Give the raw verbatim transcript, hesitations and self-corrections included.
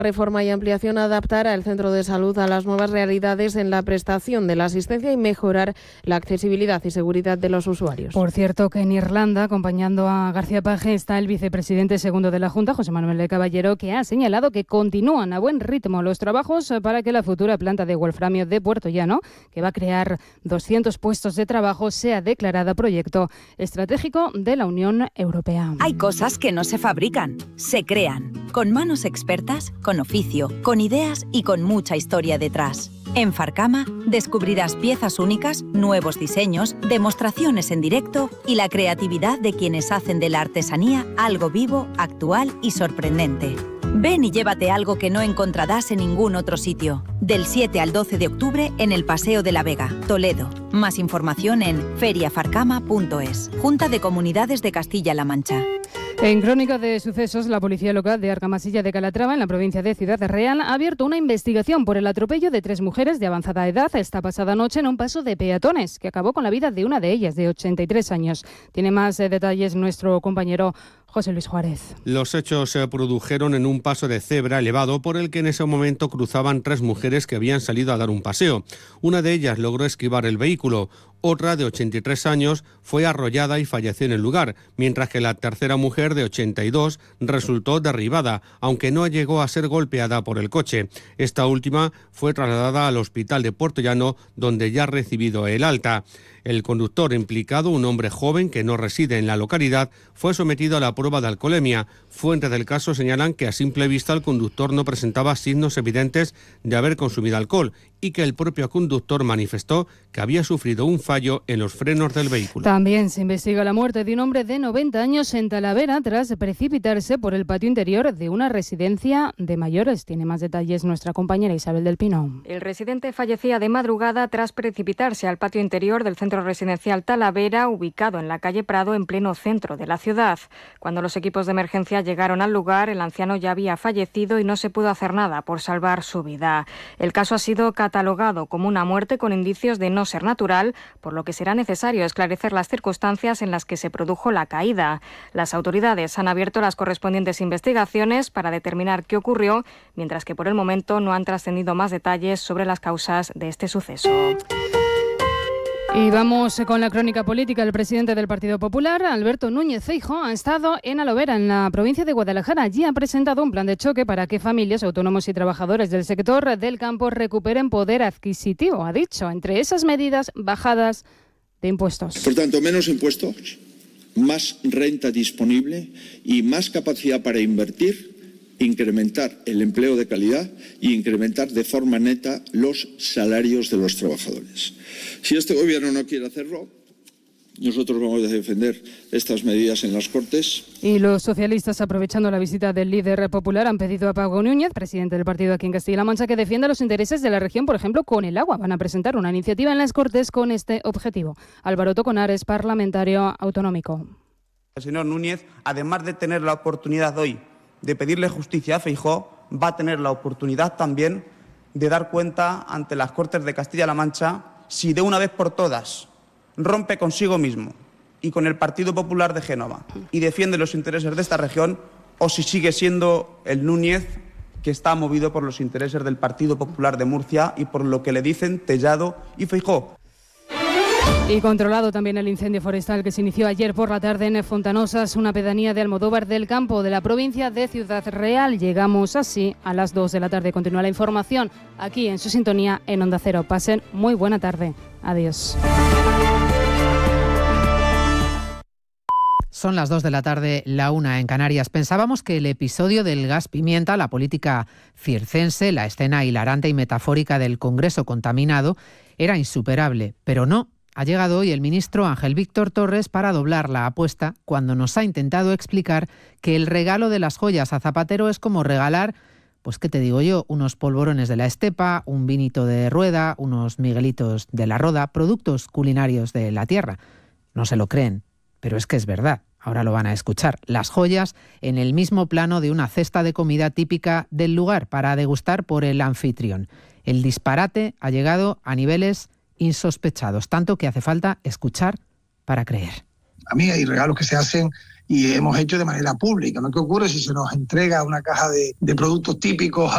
Reforma y ampliación adaptará el centro de salud a las nuevas realidades en la prestación de la asistencia y mejorar la accesibilidad y seguridad de los usuarios. Por cierto, que en Irlanda, acompañando a García Page, está el vicepresidente segundo de la Junta, José Manuel de Caballero, que ha señalado que continúan a buen ritmo los trabajos para que la futura planta de wolframio de Puertollano, que va a crear doscientos puestos de trabajo, sea declarada proyecto estratégico de la Unión Europea. Hay cosas que no se fabrican, se crean, con manos expertas, con oficio, con ideas y con mucha historia detrás. En Farcama descubrirás piezas únicas, nuevos diseños, demostraciones en directo y la creatividad de quienes hacen de la artesanía algo vivo, actual y sorprendente. Ven y llévate algo que no encontrarás en ningún otro sitio. Del siete al doce de octubre en el Paseo de la Vega, Toledo. Más información en feria farcama punto es. Junta de Comunidades de Castilla-La Mancha. En crónica de sucesos, la policía local de Argamasilla de Calatrava, en la provincia de Ciudad Real, ha abierto una investigación por el atropello de tres mujeres de avanzada edad esta pasada noche en un paso de peatones, que acabó con la vida de una de ellas, de ochenta y tres años. Tiene más eh, detalles nuestro compañero José Luis Juárez. Los hechos se produjeron en un paso de cebra elevado por el que en ese momento cruzaban tres mujeres que habían salido a dar un paseo. Una de ellas logró esquivar el vehículo. Otra, de ochenta y tres años, fue arrollada y falleció en el lugar, mientras que la tercera mujer, de ochenta y dos, resultó derribada, aunque no llegó a ser golpeada por el coche. Esta última fue trasladada al hospital de Puertollano, donde ya ha recibido el alta. El conductor implicado, un hombre joven que no reside en la localidad, fue sometido a la prueba de alcoholemia. Fuentes del caso señalan que a simple vista el conductor no presentaba signos evidentes de haber consumido alcohol y que el propio conductor manifestó que había sufrido un fallo en los frenos del vehículo. También se investiga la muerte de un hombre de noventa años en Talavera tras precipitarse por el patio interior de una residencia de mayores. Tiene más detalles nuestra compañera Isabel del Pino. El residente fallecía de madrugada tras precipitarse al patio interior del centro residencial Talavera, ubicado en la calle Prado, en pleno centro de la ciudad. Cuando los equipos de emergencia llegaron al lugar, el anciano ya había fallecido y no se pudo hacer nada por salvar su vida. El caso ha sido catalogado como una muerte con indicios de no ser natural, por lo que será necesario esclarecer las circunstancias en las que se produjo la caída. Las autoridades han abierto las correspondientes investigaciones para determinar qué ocurrió, mientras que por el momento no han trascendido más detalles sobre las causas de este suceso. Y vamos con la crónica política. El presidente del Partido Popular, Alberto Núñez Feijóo, ha estado en Alovera, en la provincia de Guadalajara. Allí ha presentado un plan de choque para que familias, autónomos y trabajadores del sector del campo recuperen poder adquisitivo. Ha dicho, entre esas medidas, bajadas de impuestos. Por tanto, menos impuestos, más renta disponible y más capacidad para invertir, incrementar el empleo de calidad y incrementar de forma neta los salarios de los trabajadores. Si este gobierno no quiere hacerlo, nosotros vamos a defender estas medidas en las Cortes. Y los socialistas, aprovechando la visita del líder popular, han pedido a Paco Núñez, presidente del partido aquí en Castilla-La Mancha, que defienda los intereses de la región, por ejemplo, con el agua. Van a presentar una iniciativa en las Cortes con este objetivo. Álvaro Toconares, parlamentario autonómico. El señor Núñez, además de tener la oportunidad hoy de pedirle justicia a Feijóo, va a tener la oportunidad también de dar cuenta ante las Cortes de Castilla-La Mancha si de una vez por todas rompe consigo mismo y con el Partido Popular de Génova y defiende los intereses de esta región, o si sigue siendo el Núñez que está movido por los intereses del Partido Popular de Murcia y por lo que le dicen Tellado y Feijóo. Y controlado también el incendio forestal que se inició ayer por la tarde en Fontanosas, una pedanía de Almodóvar del Campo de la provincia de Ciudad Real. Llegamos así a las dos de la tarde. Continúa la información aquí en su sintonía en Onda Cero. Pasen muy buena tarde. Adiós. Son las dos de la tarde, la una en Canarias. Pensábamos que el episodio del gas pimienta, la política circense, la escena hilarante y metafórica del Congreso contaminado, era insuperable, pero no. Ha llegado hoy el ministro Ángel Víctor Torres para doblar la apuesta cuando nos ha intentado explicar que el regalo de las joyas a Zapatero es como regalar, pues qué te digo yo, unos polvorones de la estepa, un vinito de Rueda, unos miguelitos de la Roda, productos culinarios de la tierra. No se lo creen, pero es que es verdad. Ahora lo van a escuchar. Las joyas en el mismo plano de una cesta de comida típica del lugar para degustar por el anfitrión. El disparate ha llegado a niveles insospechados, tanto que hace falta escuchar para creer. A mí hay regalos que se hacen y hemos hecho de manera pública, ¿no? ¿Qué ocurre si se nos entrega una caja de, de productos típicos